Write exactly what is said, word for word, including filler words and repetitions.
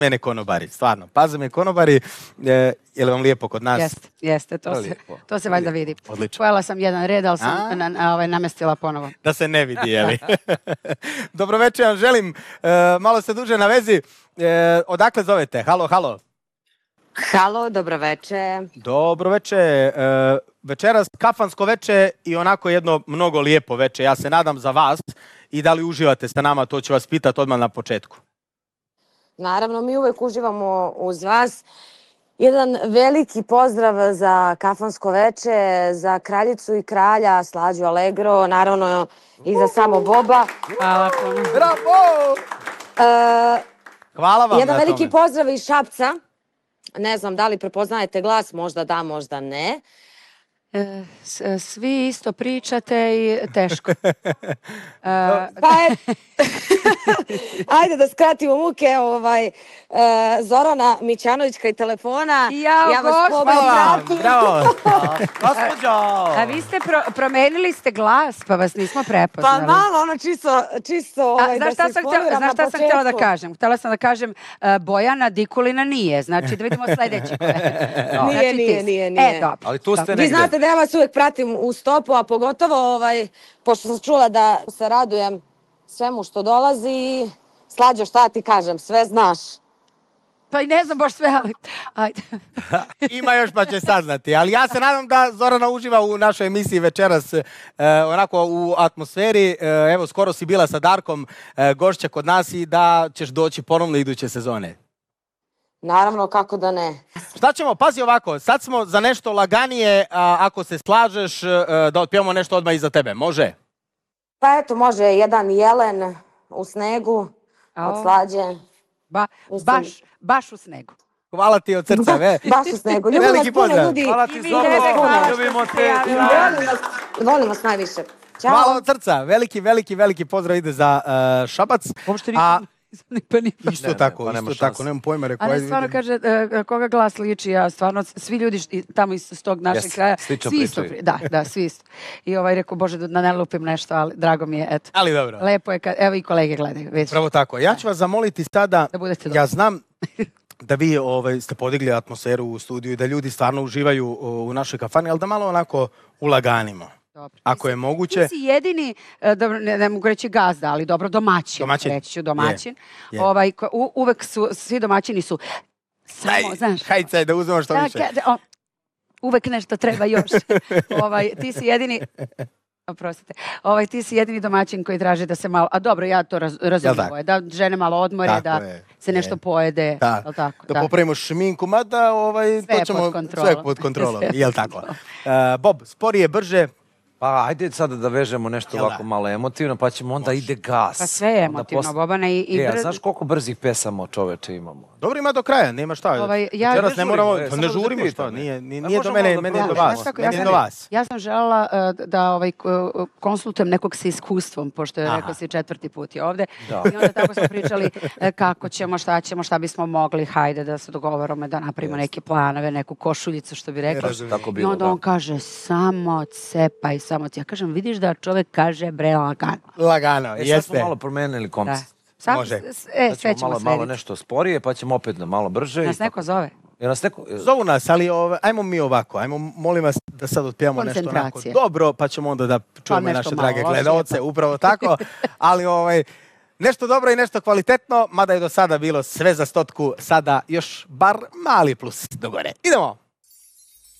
mene konobari, stvarno. Paze me konobari, e, je li vam lijepo kod nas? Jeste, jeste, to, se, to se valjda vidi. Odlično. Pojela sam jedan red, ali sam A? na, na, ovaj, namestila ponovo. Da se ne vidi, jeli? Dobroveče vam želim, e, malo ste duže na vezi. E, odakle zovete? Halo, halo. Halo, dobroveče. Dobroveče. E, večeras kafansko veče i onako jedno mnogo lijepo veče. Ja se nadam za vas i da li uživate sa nama, to ću vas pitati odmah na početku. Naravno, mi uvek uživamo uz vas. Jedan veliki pozdrav za kafansko veče, za kraljicu i kralja, Slađu Allegro, naravno i za samo Boba. Hvala puno. Bravo! E, Hvala vam jedan na veliki tome. pozdrav iz Šapca. Ne znam da li prepoznajete glas, možda da, možda ne. E, s- svi isto pričate i teško. E, Pa je... Ajde da skratimo muke, ovaj, e, Zorana Mićanović kraj telefona. Jao, ja vas gospod, pozdravim. Bravo! Gospođo! a vi ste pro, promenili ste glas, pa vas nismo Pa prepoznali. malo, ono čisto, čisto ovaj, A, znaš da šta se sam, htjela, ispoliram znaš na šta sam htjela da početku. kažem? Htjela sam da kažem uh, Bojana Dikulina nije. Znači da vidimo sljedeći. No, Nije, znači, nije, ti- nije, nije. E, dobro. Ali tu ste Dobro. Vi negde. znate da ja vas uvek pratim u stopu, a pogotovo, ovaj, pošto sam čula da se radujem svemu što dolazi. Slađo, šta ti kažem, sve znaš. Pa i ne znam baš sve, ali... Ajde. Ima još pa će saznati, ali ja se nadam da Zorana uživa u našoj emisiji večeras e, onako u atmosferi. E, evo, skoro si bila sa Darkom e, gošća kod nas i da ćeš doći ponovno iduće sezone. Naravno, kako da ne. Šta ćemo? Pazi ovako, sad smo za nešto laganije, a, ako se slažeš, e, da otpijemo nešto odmah iza tebe. Može? Pa eto, može jedan jelen u snegu od Ao. Slađe. Ba, Mislim- baš, baš u snegu. Hvala ti od srca, ve. Baš u snegu. Ljubim vas Veliki puno, pozdrav. ljudi. Hvala I ti vi Zorko, tebe, hvala što ljubimo ste te. javili. Volim vas, volim vas najviše. Ćao. Hvala od srca. Veliki, veliki, veliki pozdrav ide za e, Šabac. Uopšte A niko pa ni isto Ne, ne, tako, pa nema isto tako, šanse. nemam pojma, rekao. Ali ajde stvarno vidimo. kaže, e, koga glas liči, ja stvarno, svi ljudi š- i tamo iz iz tog našeg Jeste, kraja, slično svi isto, pričaju. pri- da, da, svi isto. I ovaj rekao, Bože, da ne lupim nešto, ali drago mi je, eto. Ali dobro. Lepo je kad, evo i kolege gledaju, vidiš. Pravo tako. Ja ću vas zamoliti sada, Da budete ja dobri. znam da vi ovaj, ste podigli atmosferu u studiju i da ljudi stvarno uživaju o, u našoj kafani, ali da malo onako ulaganimo. Dobro. Ako je moguće. Ti si jedini, e, dobro, ne, ne mogu reći gazda, ali dobro, domaćin. Domaćin. Reći ću domaćin. Je, je. Ovaj, ko- u, uvek su, svi domaćini su, samo, Daj, znaš, hajde da uzmemo što da, više. ka- da, o, uvek nešto treba još. ovaj, ti si jedini, oprostite, ovaj, ti si jedini domaćin koji traži da se malo, a dobro, ja to raz, razumijem, tako? ovaj, da žene malo odmore, Tako da je, se nešto je. pojede, Da, jel tako? Da popravimo šminku, mada ovaj, Sve to je ćemo pod kontrolom. sve pod kontrolom, Sve je jel tako? Uh, Bob, sporije, brže, Pa ajde sada da vežemo nešto Jel da? ovako malo emotivno, pa ćemo onda ide gas. Pa sve je Onda emotivno, posle- Bobane, i, i E, a brz- znaš koliko brzih pesama čoveče imamo? dobro ima do kraja, nema šta. Ovaj, ja- Večeras ne Ne moramo, žurimo, e, pa samo ne da te žurimo pitam, što, e. nije, nije, Pa nije do možemo mene, malo da meni je do prođemo. vas, Znaš kako, meni je ja do sam- vas. Ja sam želela uh, da ovaj, k- uh, konsultujem nekog sa iskustvom, pošto je Aha. rekao si četvrti put je ovde. Da. I onda tako smo pričali e, kako ćemo, šta ćemo, šta bismo mogli, hajde da se dogovorimo, da napravimo neke planove, neku košuljicu, što bi rekla. razumijem. Tako I bilo, onda da. on kaže, samo cepaj, samo cepaj. Ja kažem, vidiš da čovek kaže, bre, lagano. Lagano, E, sad jeste. smo malo promenili Da. koncept. Sam, Može. s- E, Sad sve ćemo ćemo malo, malo slediti. nešto sporije, pa ćemo opet na malo brže. Nas i neko zove? Jer nas neko... e, Zovu nas, ali ovaj, ajmo mi ovako, ajmo, molim vas da sad otpijamo nešto onako Koncentracije. dobro, pa ćemo onda da čujemo i nešto naše malo drage lošije, gledaoce, pa. upravo tako, ali ovaj, nešto dobro i nešto kvalitetno, mada je do sada bilo sve za stotku, sada još bar mali plus do gore. Idemo!